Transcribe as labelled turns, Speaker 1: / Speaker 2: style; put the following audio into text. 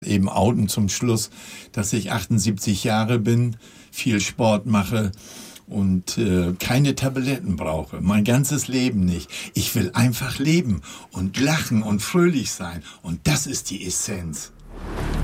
Speaker 1: Eben outen zum Schluss, dass ich 78 Jahre bin, viel Sport mache und keine Tabletten brauche. Mein ganzes Leben nicht. Ich will einfach leben und lachen und fröhlich sein. Und das ist die Essenz.